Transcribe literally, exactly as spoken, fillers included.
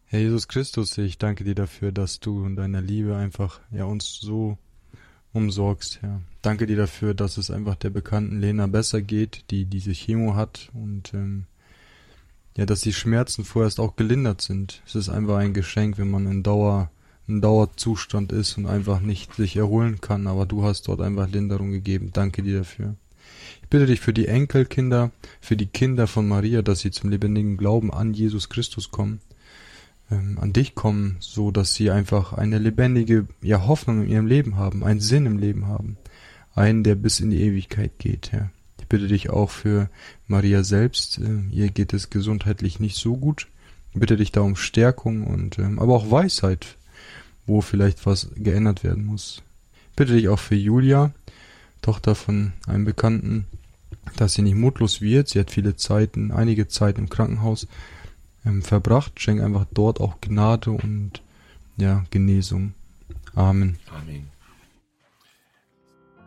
Herr Jesus Christus, ich danke dir dafür, dass du in deiner Liebe einfach ja uns so umsorgst, Herr. Danke dir dafür, dass es einfach der bekannten Lena besser geht, die diese Chemo hat und ähm, ja, dass die Schmerzen vorerst auch gelindert sind. Es ist einfach ein Geschenk, wenn man in Dauer in Dauerzustand ist und einfach nicht sich erholen kann, aber du hast dort einfach Linderung gegeben. Danke dir dafür. Ich bitte dich für die Enkelkinder, für die Kinder von Maria, dass sie zum lebendigen Glauben an Jesus Christus kommen, ähm, an dich kommen, so dass sie einfach eine lebendige ja, Hoffnung in ihrem Leben haben, einen Sinn im Leben haben, einen, der bis in die Ewigkeit geht, Herr. Ich bitte dich auch für Maria selbst, äh, ihr geht es gesundheitlich nicht so gut. Ich bitte dich da um Stärkung und ähm, aber auch Weisheit, wo vielleicht was geändert werden muss. Ich bitte dich auch für Julia, Tochter von einem Bekannten, dass sie nicht mutlos wird. Sie hat viele Zeiten, einige Zeit im Krankenhaus ähm, verbracht. Schenk einfach dort auch Gnade und ja, Genesung. Amen. Amen.